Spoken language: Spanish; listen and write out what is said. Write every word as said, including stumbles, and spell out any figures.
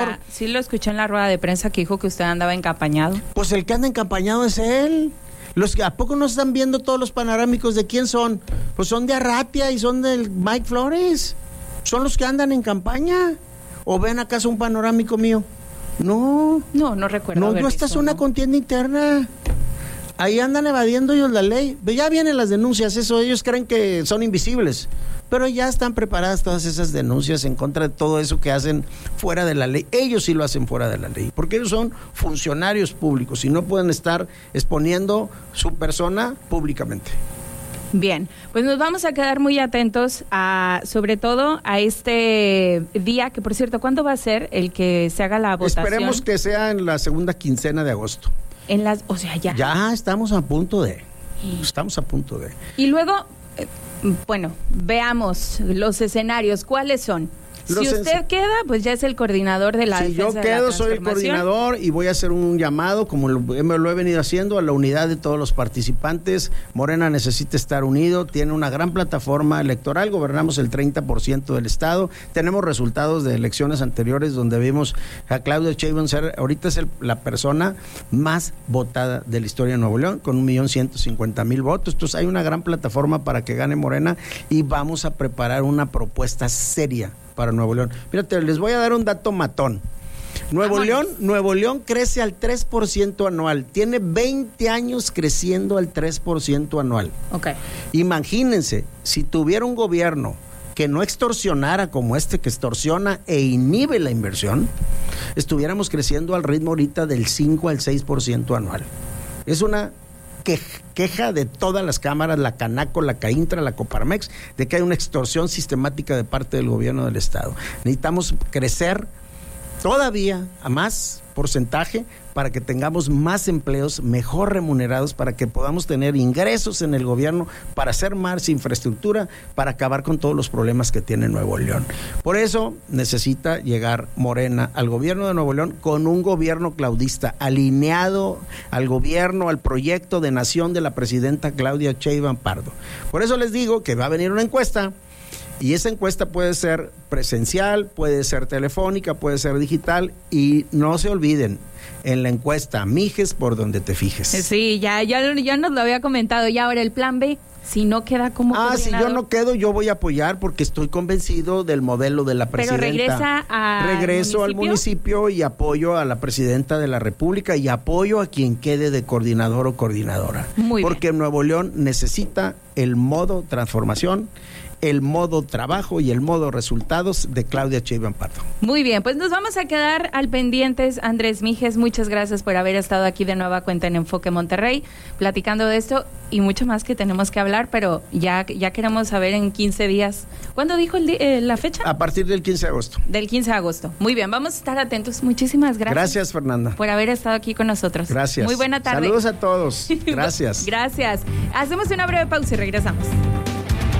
Ah, sí lo escuché en la rueda de prensa que dijo que usted andaba encampañado. Pues el que anda encampañado es él. Los que, ¿a poco no están viendo todos los panorámicos de quién son? Pues son de Arratia y son del Mike Flores. Son los que andan en campaña. ¿O ven acaso un panorámico mío? No. No, no recuerdo. No, no, esta es una contienda interna. Ahí andan evadiendo ellos la ley. Ya vienen las denuncias, eso, ellos creen que son invisibles. Pero ya están preparadas todas esas denuncias en contra de todo eso que hacen fuera de la ley. Ellos sí lo hacen fuera de la ley, porque ellos son funcionarios públicos y no pueden estar exponiendo su persona públicamente. Bien, pues nos vamos a quedar muy atentos a, sobre todo a este día, que por cierto, ¿cuándo va a ser el que se haga la votación? Esperemos que sea en la segunda quincena de agosto. En las, o sea, ya. Ya estamos a punto de, estamos a punto de. Y luego, eh, bueno, veamos los escenarios, ¿cuáles son? Los si usted en... queda, pues ya es el coordinador de la si defensa. Si yo quedo, soy el coordinador y voy a hacer un llamado, como lo, lo he venido haciendo, a la unidad de todos los participantes. Morena necesita estar unido, tiene una gran plataforma electoral, gobernamos el treinta por ciento del estado, tenemos resultados de elecciones anteriores donde vimos a Claudia Sheinbaum ser, ahorita es el, la persona más votada de la historia de Nuevo León, con un millón ciento cincuenta mil votos. Entonces hay una gran plataforma para que gane Morena y vamos a preparar una propuesta seria para Nuevo León. Mírate, les voy a dar un dato matón. Nuevo Vámonos. León, Nuevo León crece al tres por ciento anual. Tiene veinte años creciendo al tres por ciento anual. Okay. Imagínense, si tuviera un gobierno que no extorsionara como este, que extorsiona e inhibe la inversión, estuviéramos creciendo al ritmo ahorita del cinco al seis por ciento anual. Es una queja de todas las cámaras, la Canaco, la CAINTRA, la Coparmex, de que hay una extorsión sistemática de parte del gobierno del estado. Necesitamos crecer todavía a más porcentaje para que tengamos más empleos mejor remunerados, para que podamos tener ingresos en el gobierno, para hacer más infraestructura, para acabar con todos los problemas que tiene Nuevo León. Por eso necesita llegar Morena al gobierno de Nuevo León con un gobierno claudista, alineado al gobierno, al proyecto de nación de la presidenta Claudia Sheinbaum Pardo. Por eso les digo que va a venir una encuesta, y esa encuesta puede ser presencial, puede ser telefónica, puede ser digital, y no se olviden, en la encuesta mijes por donde te fijes. Sí, ya, ya, ya nos lo había comentado, y ahora el plan B, si no queda como Ah, si coordinador. yo no quedo, yo voy a apoyar porque estoy convencido del modelo de la presidenta. Pero regresa a Regreso al al municipio y apoyo a la presidenta de la República y apoyo a quien quede de coordinador o coordinadora. Muy porque bien. Nuevo León necesita el modo transformación, el modo trabajo y el modo resultados de Claudia Sheinbaum Pardo. Muy bien, pues nos vamos a quedar al pendientes. Andrés Mijes, muchas gracias por haber estado aquí de nueva cuenta en Enfoque Monterrey, platicando de esto y mucho más que tenemos que hablar, pero ya, ya queremos saber en quince días. ¿Cuándo dijo el di- eh, la fecha? A partir del quince de agosto. Del quince de agosto. Muy bien, vamos a estar atentos. Muchísimas gracias. Gracias, Fernanda. Por haber estado aquí con nosotros. Gracias. Muy buena tarde. Saludos a todos. Gracias. Gracias. Hacemos una breve pausa y regresamos.